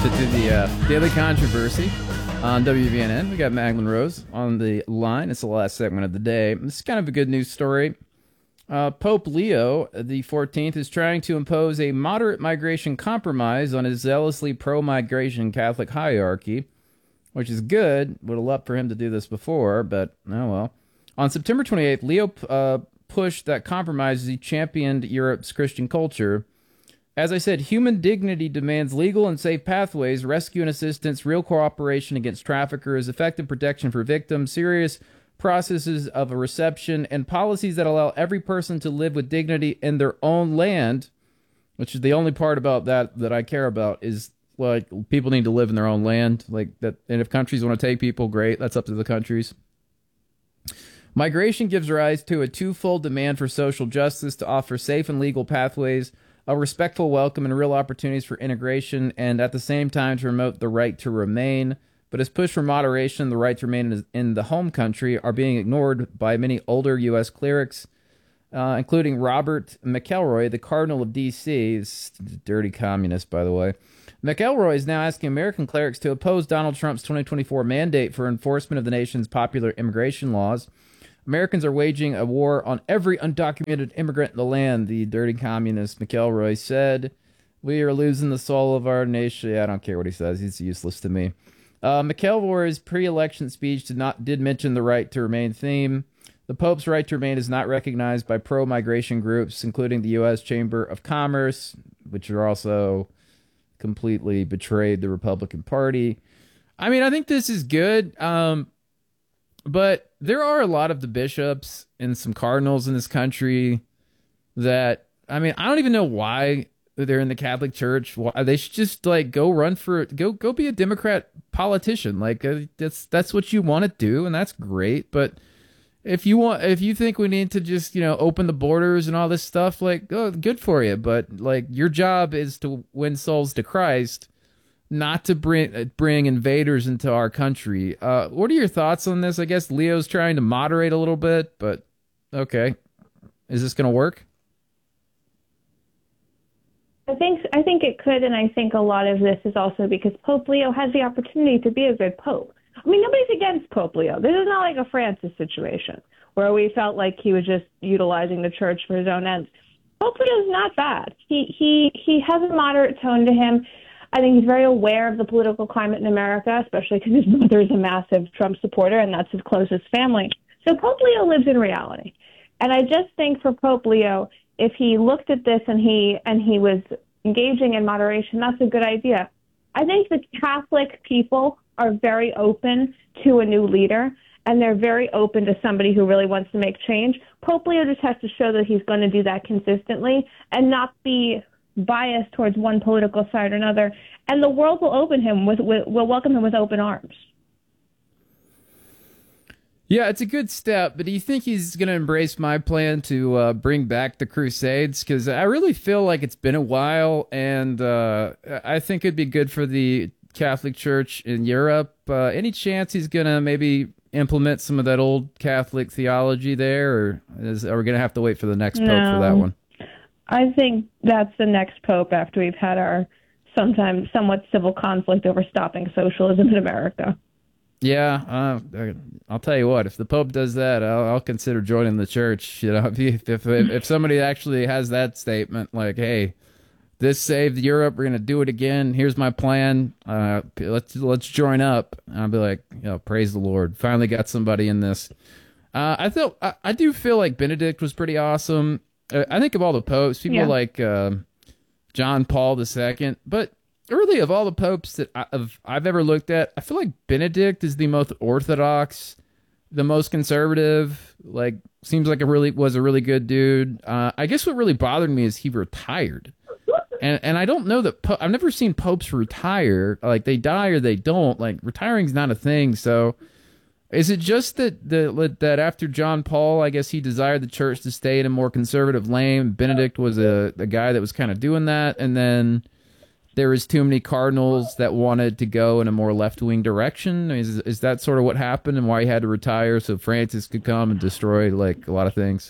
To the Daily Controversy on WVNN. We got Maglin Rose on the line. It's the last segment of the day. This is kind of a good news story. Pope Leo the 14th is trying to impose a moderate migration compromise on his zealously pro-migration Catholic hierarchy, which is good. Would have loved for him to do this before, but oh well. On September 28th, Leo pushed that compromise as he championed Europe's Christian culture. As I said, human dignity demands legal and safe pathways, rescue and assistance, real cooperation against traffickers, effective protection for victims, serious processes of a reception, and policies that allow every person to live with dignity in their own land, which is the only part about that I care about, is like people need to live in their own land. Like that, and if countries want to take people, great, that's up to the countries. Migration gives rise to a twofold demand for social justice to offer safe and legal pathways, a respectful welcome, and real opportunities for integration, and at the same time to promote the right to remain. But his push for moderation, the right to remain in the home country, are being ignored by many older U.S. clerics, including Robert McElroy, the Cardinal of D.C., dirty communist, by the way. McElroy is now asking American clerics to oppose Donald Trump's 2024 mandate for enforcement of the nation's popular immigration laws. Americans are waging a war on every undocumented immigrant in the land, the dirty communist McElroy said. We are losing the soul of our nation. Yeah, I don't care what he says. He's useless to me. McElroy's pre-election speech did mention the right to remain theme. The Pope's right to remain is not recognized by pro-migration groups, including the U.S. Chamber of Commerce, which are also completely betrayed the Republican Party. I mean, I think this is good. But there are a lot of the bishops and some cardinals in this country that, I mean, I don't even know why they're in the Catholic Church. They should just like go be a Democrat politician. Like that's what you want to do, and that's great. But if you think we need to just, open the borders and all this stuff, like, oh, good for you. But like your job is to win souls to Christ, not to bring invaders into our country. What are your thoughts on this? I guess Leo's trying to moderate a little bit, but okay. Is this going to work? I think it could, and I think a lot of this is also because Pope Leo has the opportunity to be a good pope. I mean, nobody's against Pope Leo. This is not like a Francis situation where we felt like he was just utilizing the church for his own ends. Pope Leo's not bad. He has a moderate tone to him. I think he's very aware of the political climate in America, especially because his mother is a massive Trump supporter, and that's his closest family. So Pope Leo lives in reality. And I just think for Pope Leo, if he looked at this and he was engaging in moderation, that's a good idea. I think the Catholic people are very open to a new leader, and they're very open to somebody who really wants to make change. Pope Leo just has to show that he's going to do that consistently and not be biased towards one political side or another, and the world will will welcome him with open arms. Yeah, it's a good step, but do you think he's going to embrace my plan to bring back the Crusades? Because I really feel like it's been a while, and I think it'd be good for the Catholic Church in Europe. Any chance he's going to maybe implement some of that old Catholic theology there, or are we going to have to wait for the next pope for that one? I think that's the next pope after we've had our sometimes somewhat civil conflict over stopping socialism in America. Yeah, I'll tell you what. If the Pope does that, I'll consider joining the church. If somebody actually has that statement, like, "Hey, this saved Europe. We're gonna do it again. Here's my plan. Let's join up." And I'll be like, praise the Lord. Finally got somebody in this. I do feel like Benedict was pretty awesome. I think of all the popes, people like John Paul II, but really of all the popes that I've ever looked at, I feel like Benedict is the most orthodox, the most conservative. Like, seems like was a really good dude. I guess what really bothered me is he retired, and I don't know that I've never seen popes retire. Like, they die or they don't. Like, retiring's not a thing. So is it just that after John Paul, I guess he desired the church to stay in a more conservative lane? Benedict was a guy that was kind of doing that, and then there was too many cardinals that wanted to go in a more left-wing direction? Is that sort of what happened and why he had to retire so Francis could come and destroy like a lot of things?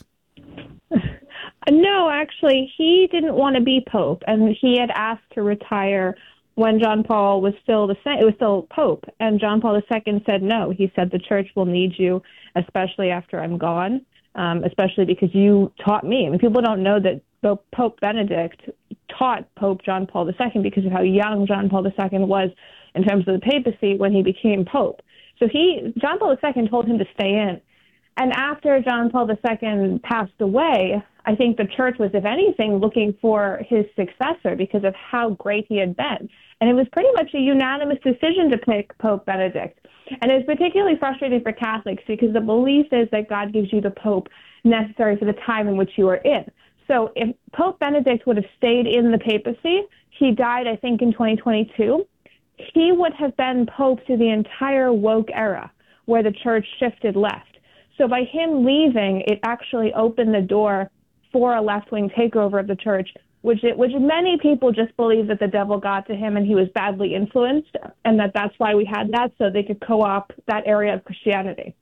No, actually, he didn't want to be pope, and he had asked to retire when John Paul was still it was still Pope, and John Paul II said no. He said the church will need you, especially after I'm gone, especially because you taught me. I mean, people don't know that Pope Benedict taught Pope John Paul II because of how young John Paul II was in terms of the papacy when he became Pope. So John Paul II told him to stay in. And after John Paul II passed away, I think the church was, if anything, looking for his successor because of how great he had been. And it was pretty much a unanimous decision to pick Pope Benedict. And it's particularly frustrating for Catholics because the belief is that God gives you the Pope necessary for the time in which you are in. So if Pope Benedict would have stayed in the papacy, he died, I think, in 2022, he would have been Pope to the entire woke era where the church shifted left. So by him leaving, it actually opened the door for a left-wing takeover of the church, which many people just believe that the devil got to him and he was badly influenced, and that's why we had that, so they could co-opt that area of Christianity.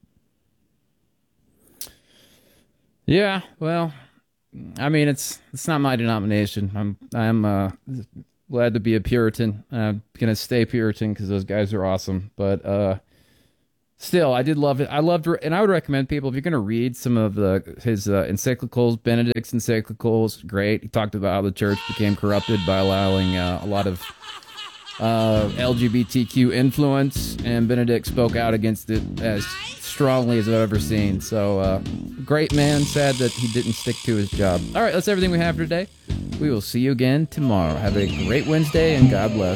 Yeah, well, I mean, it's not my denomination. I'm glad to be a Puritan. I'm gonna stay Puritan because those guys are awesome. But still, I did love it. I loved, and I would recommend people, if you're gonna read some of his encyclicals, Benedict's encyclicals, great. He talked about how the church became corrupted by allowing a lot of LGBTQ influence, and Benedict spoke out against it as strongly as I've ever seen. So great man. Sad that he didn't stick to his job. All right, that's everything we have for today. We will see you again tomorrow. Have a great Wednesday, and God bless.